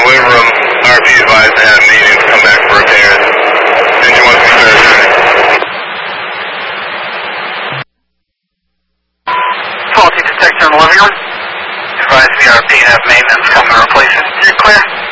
Living Room, RP advised to have maintenance come back for repairs. Engine wants to be verified. Faulty detector in the living room. Advise VRP to have maintenance come and replace it. You're clear.